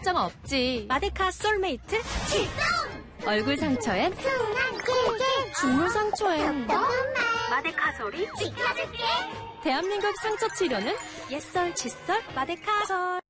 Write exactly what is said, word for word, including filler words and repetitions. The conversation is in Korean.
걱정 없지. 마데카 솔메이트 출동! 얼굴 상처엔 순한 꿀꿀 죽물 상처엔 마데카 소리 지켜줄게. 대한민국 상처 치료는 옛설 칫솔 마데카솔.